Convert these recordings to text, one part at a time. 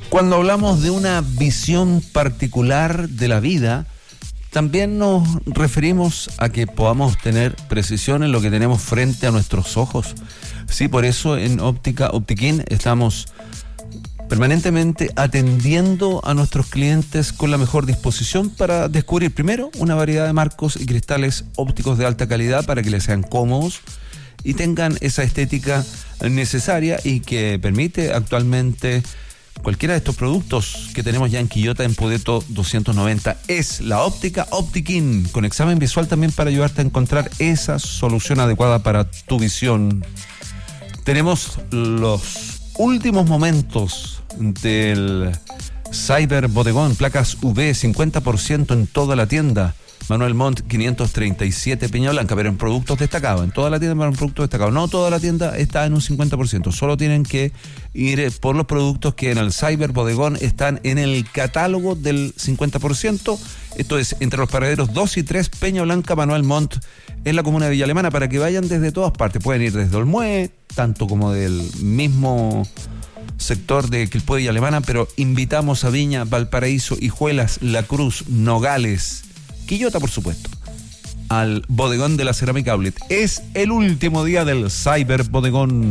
Cuando hablamos de una visión particular de la vida, también nos referimos a que podamos tener precisión en lo que tenemos frente a nuestros ojos. Sí, por eso en Óptica Optiquín estamos permanentemente atendiendo a nuestros clientes con la mejor disposición para descubrir primero una variedad de marcos y cristales ópticos de alta calidad para que les sean cómodos y tengan esa estética necesaria y que permite actualmente cualquiera de estos productos que tenemos ya en Quillota, en Pudeto 290. Es la Óptica Optiquín, con examen visual también para ayudarte a encontrar esa solución adecuada para tu visión. Tenemos los últimos momentos del Cyber Bodegón, placas UV, 50% en toda la tienda. Manuel Montt 537 Peña Blanca, pero en productos destacados, en toda la tienda en productos destacados. No toda la tienda está en un 50%, solo tienen que ir por los productos que en el Cyber Bodegón están en el catálogo del 50%. Esto es entre los paraderos 2 y 3 Peña Blanca, Manuel Montt, en la comuna de Villa Alemana, para que vayan desde todas partes. Pueden ir desde Olmué, tanto como del mismo sector de Quilpué y Villa Alemana, pero invitamos a Viña, Valparaíso, Hijuelas, La Cruz, Nogales, Quillota, por supuesto, al Bodegón de la Cerámica Outlet. Es el último día del Cyber Bodegón.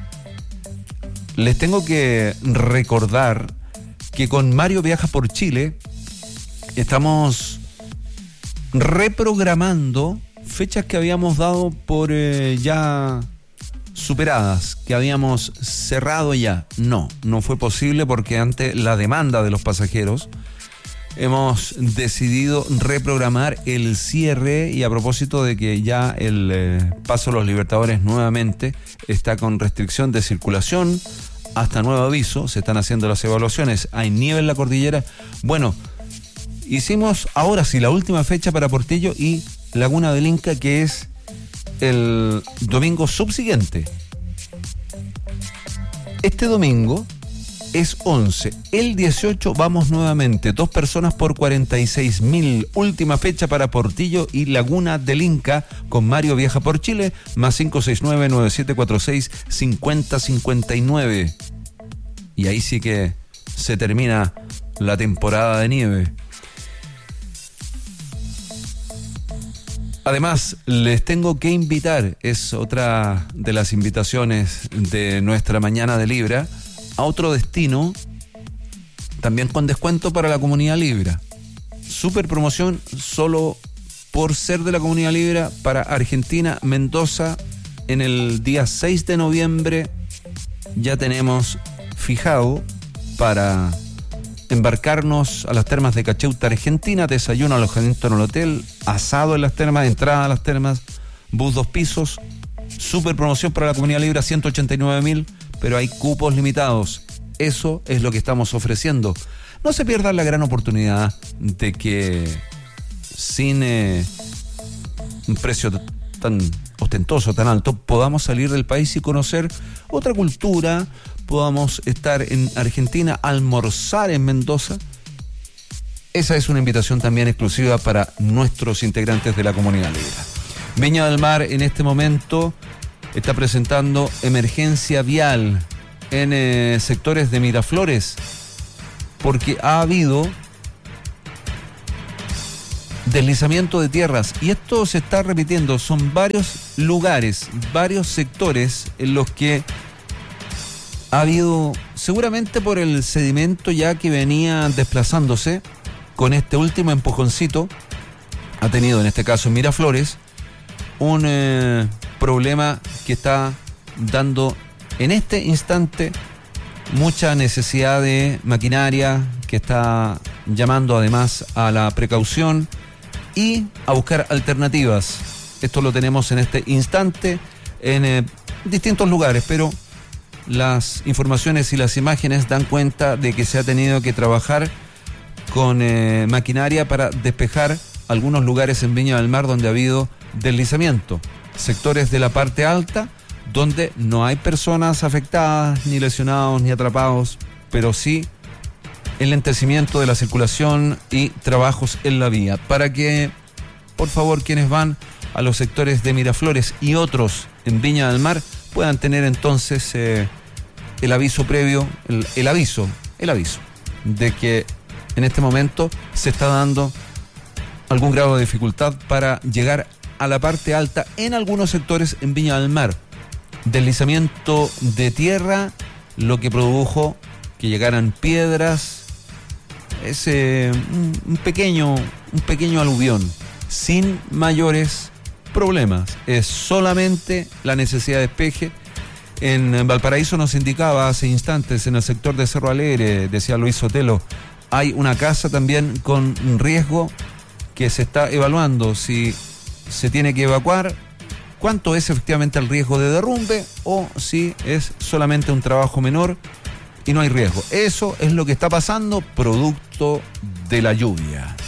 Les tengo que recordar que con Mario Viaja por Chile estamos reprogramando fechas que habíamos dado por ya superadas, que habíamos cerrado ya. No fue posible porque ante la demanda de los pasajeros hemos decidido reprogramar el cierre, y a propósito de que ya el Paso de los Libertadores nuevamente está con restricción de circulación hasta nuevo aviso, se están haciendo las evaluaciones, hay nieve en la cordillera. Bueno, hicimos ahora sí la última fecha para Portillo y Laguna del Inca, que es el domingo subsiguiente. Este domingo es 11. El 18 vamos nuevamente. 2 personas por 46.000. Última fecha para Portillo y Laguna del Inca con Mario Viaja por Chile, más 569-9746-5059. Y ahí sí que se termina la temporada de nieve. Además, les tengo que invitar, es otra de las invitaciones de nuestra Mañana de Libra, a otro destino, también con descuento para la comunidad Libra. Super promoción solo por ser de la comunidad Libra para Argentina, Mendoza. En el día 6 de noviembre ya tenemos fijado para embarcarnos a las termas de Cacheuta, Argentina. Desayuno, alojamiento en el hotel, asado en las termas, entrada a las termas, bus 2 pisos. Super promoción para la comunidad Libra, 189.000, pero hay cupos limitados. Eso es lo que estamos ofreciendo. No se pierdan la gran oportunidad de que sin un precio tan ostentoso, tan alto, podamos salir del país y conocer otra cultura, podamos estar en Argentina, almorzar en Mendoza. Esa es una invitación también exclusiva para nuestros integrantes de la comunidad Libra. Viña del Mar en este momento está presentando emergencia vial en sectores de Miraflores, porque ha habido deslizamiento de tierras, y esto se está repitiendo. Son varios lugares, varios sectores en los que ha habido, seguramente por el sedimento ya que venía desplazándose, con este último empujoncito, ha tenido en este caso en Miraflores un problema que está dando en este instante mucha necesidad de maquinaria, que está llamando además a la precaución y a buscar alternativas. Esto lo tenemos en este instante en distintos lugares, pero las informaciones y las imágenes dan cuenta de que se ha tenido que trabajar con maquinaria para despejar algunos lugares en Viña del Mar donde ha habido deslizamiento, sectores de la parte alta donde no hay personas afectadas, ni lesionados, ni atrapados, pero sí el lentecimiento de la circulación y trabajos en la vía. Para que, por favor, quienes van a los sectores de Miraflores y otros en Viña del Mar puedan tener entonces el aviso previo, el aviso el aviso de que en este momento se está dando algún grado de dificultad para llegar a la parte alta en algunos sectores en Viña del Mar. Deslizamiento de tierra, lo que produjo que llegaran piedras, es un pequeño aluvión, sin mayores problemas, es solamente la necesidad de despeje. En Valparaíso nos indicaba hace instantes, en el sector de Cerro Alegre, decía Luis Sotelo, hay una casa también con riesgo que se está evaluando si se tiene que evacuar, cuánto es efectivamente el riesgo de derrumbe o si es solamente un trabajo menor y no hay riesgo. Eso es lo que está pasando producto de la lluvia.